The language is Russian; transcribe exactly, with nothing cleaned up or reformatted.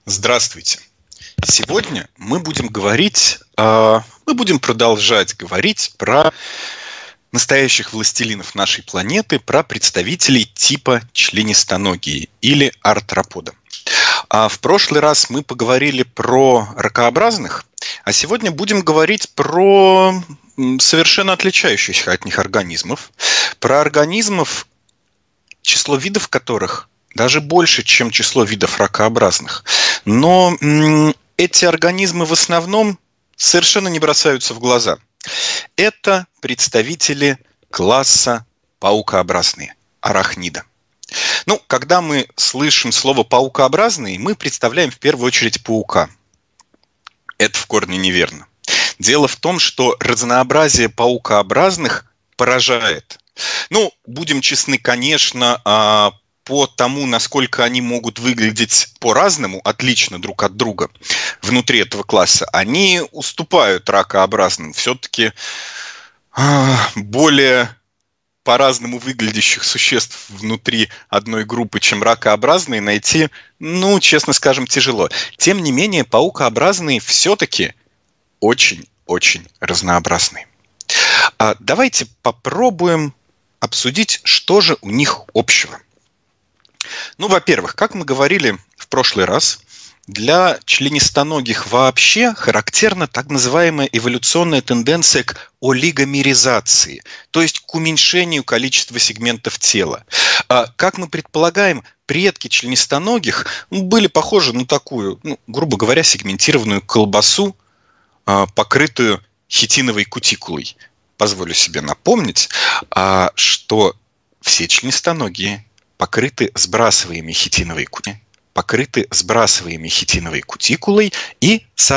Здравствуйте! Сегодня мы будем говорить, э, мы будем продолжать говорить про настоящих властелинов нашей планеты, про представителей типа членистоногие или артропода. А в прошлый раз мы поговорили про ракообразных, а сегодня будем говорить про совершенно отличающихся от них организмов, про организмов, число видов которых даже больше, чем число видов ракообразных. Но м, эти организмы в основном совершенно не бросаются в глаза. Это представители класса паукообразные, арахнида. Ну, когда мы слышим слово паукообразный, мы представляем в первую очередь паука. Это в корне неверно. Дело в том, что разнообразие паукообразных поражает. Ну, будем честны, конечно, по тому, насколько они могут выглядеть по-разному, отлично друг от друга внутри этого класса, они уступают ракообразным. Все-таки более по-разному выглядящих существ внутри одной группы, чем ракообразные, найти, ну, честно скажем, тяжело. Тем не менее, паукообразные все-таки очень-очень разнообразные. А давайте попробуем обсудить, что же у них общего. Ну, во-первых, как мы говорили в прошлый раз, для членистоногих вообще характерна так называемая эволюционная тенденция к олигомеризации, то есть к уменьшению количества сегментов тела. А, как мы предполагаем, предки членистоногих были похожи на такую, ну, грубо говоря, сегментированную колбасу, а, покрытую хитиновой кутикулой. Позволю себе напомнить, а, что все членистоногие покрыты сбрасываемой хитиновой кутикулой, покрыты сбрасываемой хитиновой кутикулой и,